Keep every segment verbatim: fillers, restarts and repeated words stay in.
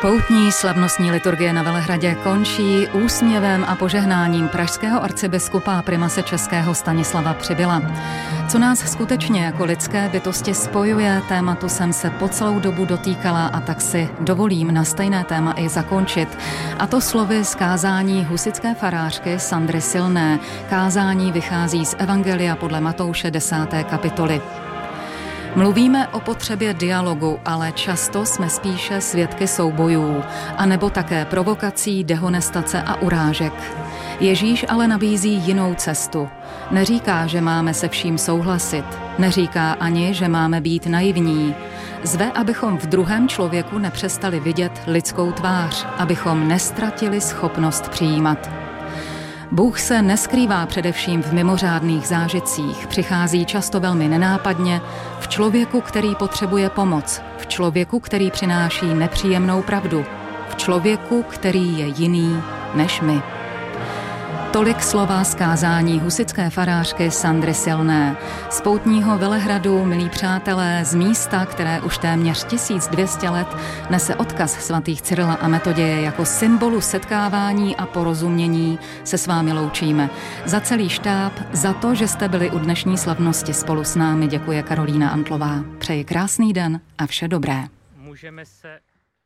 Poutní slavnostní liturgie na Velehradě končí úsměvem a požehnáním pražského arcibiskupa a primase českého Stanislava Přibyla. Co nás skutečně jako lidské bytosti spojuje, tématu jsem se po celou dobu dotýkala a tak si dovolím na stejné téma i zakončit. A to slovy z kázání husitské farářky Sandry Silné. Kázání vychází z Evangelia podle Matouše desáté kapitoly. Mluvíme o potřebě dialogu, ale často jsme spíše svědky soubojů, anebo také provokací, dehonestace a urážek. Ježíš ale nabízí jinou cestu. Neříká, že máme se vším souhlasit. Neříká ani, že máme být naivní. Zve, abychom v druhém člověku nepřestali vidět lidskou tvář, abychom nestratili schopnost přijímat. Bůh se neskrývá především v mimořádných zážitcích, přichází často velmi nenápadně, v člověku, který potřebuje pomoc, v člověku, který přináší nepříjemnou pravdu, v člověku, který je jiný než my. Tolik slova z kázání husitské farářky Sandry Silné. Z poutního Velehradu, milí přátelé, z místa, které už téměř tisíc dvě stě let nese odkaz svatých Cyrila a Metoděje jako symbolu setkávání a porozumění, se s vámi loučíme. Za celý štáb, za to, že jste byli u dnešní slavnosti spolu s námi, děkuje Karolína Antlová. Přeji krásný den a vše dobré. Můžeme se...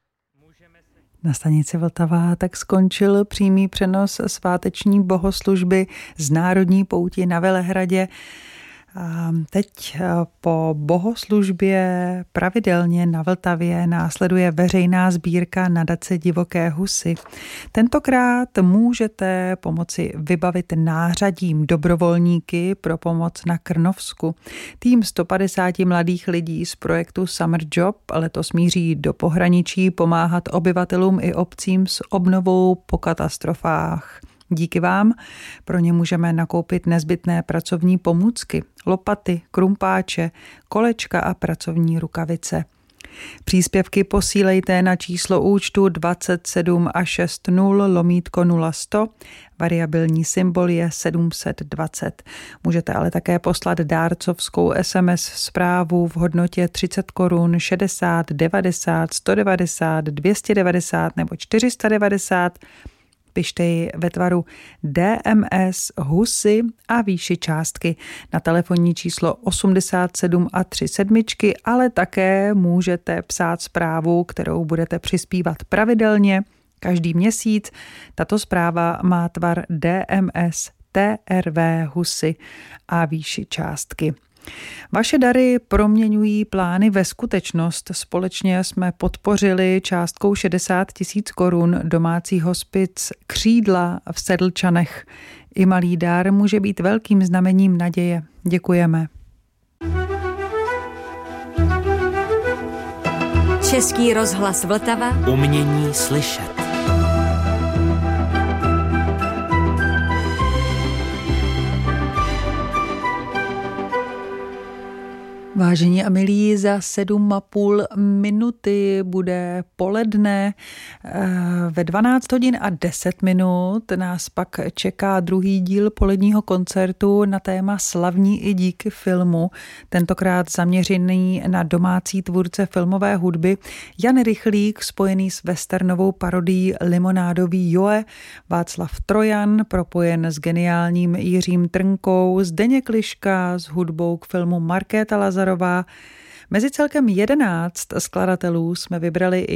Na stanici Vltava tak skončil přímý přenos sváteční bohoslužby z Národní pouti na Velehradě. A teď po bohoslužbě pravidelně na Vltavě následuje veřejná sbírka nadace Divoké husy. Tentokrát můžete pomoci vybavit nářadím dobrovolníky pro pomoc na Krnovsku. Tým sto padesát mladých lidí z projektu Summer Job letos míří do pohraničí pomáhat obyvatelům i obcím s obnovou po katastrofách. Díky vám pro ně můžeme nakoupit nezbytné pracovní pomůcky, lopaty, krumpáče, kolečka a pracovní rukavice. Příspěvky posílejte na číslo účtu dvacet sedm a šest nul lomítko nula sto, variabilní symbol je sedm set dvacet. Můžete ale také poslat dárcovskou es em es zprávu v hodnotě třicet korun, šedesát, devadesát, sto devadesát, dvě stě devadesát nebo čtyři sta devadesát. Pište ji ve tvaru D M S husy a výši částky na telefonní číslo osmdesát sedm a tři sedmičky, ale také můžete psát zprávu, kterou budete přispívat pravidelně každý měsíc. Tato zpráva má tvar D M S T R V husy a výši částky. Vaše dary proměňují plány ve skutečnost. Společně jsme podpořili částkou šedesát tisíc korun domácí hospic Křídla v Sedlčanech. I malý dár může být velkým znamením naděje. Děkujeme. Český rozhlas Vltava. Umění slyšet. Vážení a milí, za sedm a půl minuty bude poledne. Ve dvanáct hodin a deset minut nás pak čeká druhý díl poledního koncertu na téma Slavní i díky filmu, tentokrát zaměřený na domácí tvůrce filmové hudby Jan Rychlík, spojený s westernovou parodií Limonádový Joe, Václav Trojan, propojen s geniálním Jiřím Trnkou, Zdeněk Liška s hudbou k filmu Markéta Lazarová. Mezi celkem jedenáct skladatelů jsme vybrali i